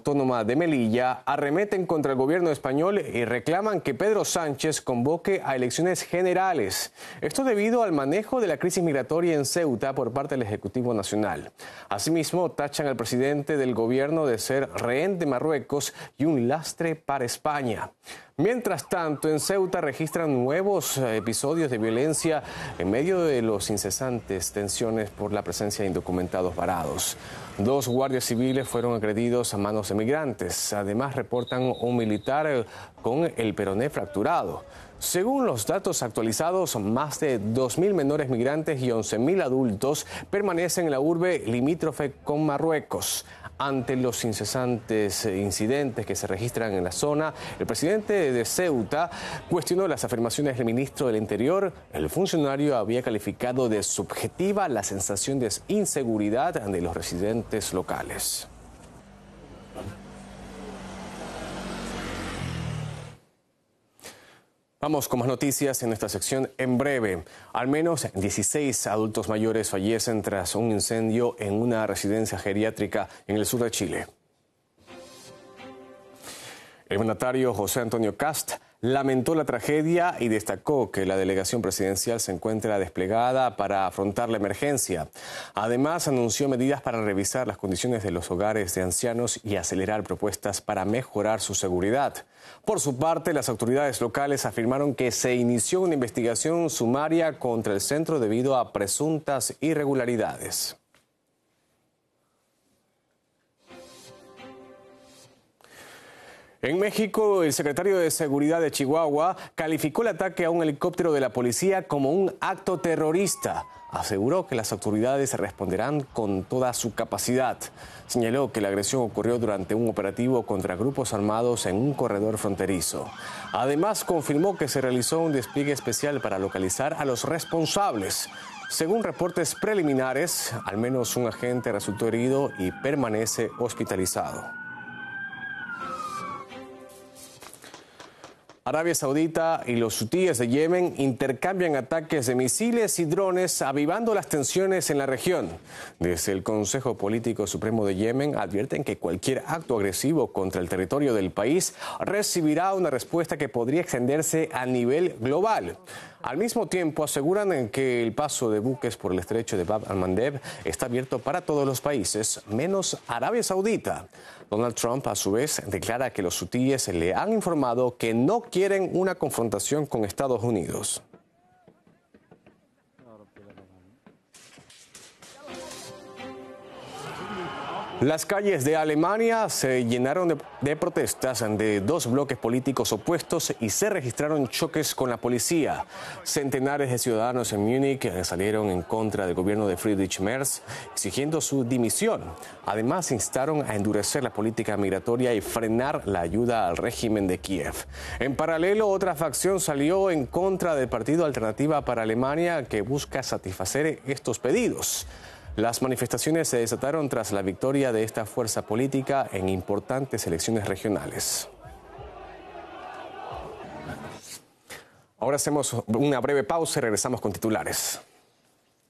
autónoma de Melilla arremeten contra el gobierno español y reclaman que Pedro Sánchez convoque a elecciones generales. Esto debido al manejo de la crisis migratoria en Ceuta por parte del Ejecutivo Nacional. Asimismo, tachan al presidente del gobierno de ser rehén de Marruecos y un lastre para España. Mientras tanto, en Ceuta registran nuevos episodios de violencia en medio de los incesantes tensiones por la presencia de indocumentados varados. 2 guardias civiles fueron agredidos a manos de migrantes. Además, reportan un militar con el peroné fracturado. Según los datos actualizados, más de 2.000 menores migrantes y 11.000 adultos permanecen en la urbe limítrofe con Marruecos. Ante los incesantes incidentes que se registran en la zona, el presidente de Ceuta cuestionó las afirmaciones del ministro del Interior. El funcionario había calificado de subjetiva la sensación de inseguridad de los residentes locales. Vamos con más noticias en esta sección en breve. Al menos 16 adultos mayores fallecen tras un incendio en una residencia geriátrica en el sur de Chile. El mandatario José Antonio Kast lamentó la tragedia y destacó que la delegación presidencial se encuentra desplegada para afrontar la emergencia. Además, anunció medidas para revisar las condiciones de los hogares de ancianos y acelerar propuestas para mejorar su seguridad. Por su parte, las autoridades locales afirmaron que se inició una investigación sumaria contra el centro debido a presuntas irregularidades. En México, el secretario de Seguridad de Chihuahua calificó el ataque a un helicóptero de la policía como un acto terrorista. Aseguró que las autoridades responderán con toda su capacidad. Señaló que la agresión ocurrió durante un operativo contra grupos armados en un corredor fronterizo. Además, confirmó que se realizó un despliegue especial para localizar a los responsables. Según reportes preliminares, al menos un agente resultó herido y permanece hospitalizado. Arabia Saudita y los hutíes de Yemen intercambian ataques de misiles y drones, avivando las tensiones en la región. Desde el Consejo Político Supremo de Yemen advierten que cualquier acto agresivo contra el territorio del país recibirá una respuesta que podría extenderse a nivel global. Al mismo tiempo, aseguran que el paso de buques por el estrecho de Bab al-Mandeb está abierto para todos los países, menos Arabia Saudita. Donald Trump, a su vez, declara que los hutíes le han informado que no quieren una confrontación con Estados Unidos. Las calles de Alemania se llenaron de protestas de 2 bloques políticos opuestos y se registraron choques con la policía. Centenares de ciudadanos en Múnich salieron en contra del gobierno de Friedrich Merz, exigiendo su dimisión. Además, instaron a endurecer la política migratoria y frenar la ayuda al régimen de Kiev. En paralelo, otra facción salió en contra del Partido Alternativa para Alemania, que busca satisfacer estos pedidos. Las manifestaciones se desataron tras la victoria de esta fuerza política en importantes elecciones regionales. Ahora hacemos una breve pausa y regresamos con titulares.